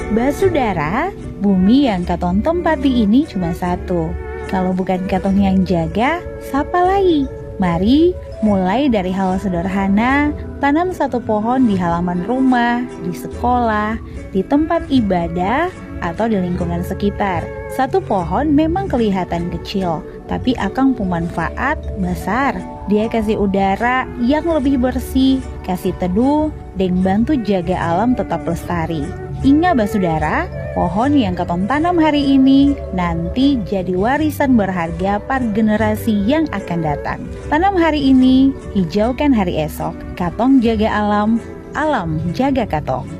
Basudara, bumi yang katong tempati ini cuma satu. Kalau bukan katong yang jaga, siapa lagi? Mari mulai dari hal sederhana, tanam satu pohon di halaman rumah, di sekolah, di tempat ibadah, atau di lingkungan sekitar. Satu pohon memang kelihatan kecil, tapi akan bermanfaat besar. Dia kasih udara yang lebih bersih, kasih teduh, dan bantu jaga alam tetap lestari. Ingat Basudara, pohon yang katong tanam hari ini nanti jadi warisan berharga para generasi yang akan datang. Tanam hari ini, hijaukan hari esok. Katong jaga alam, alam jaga katong.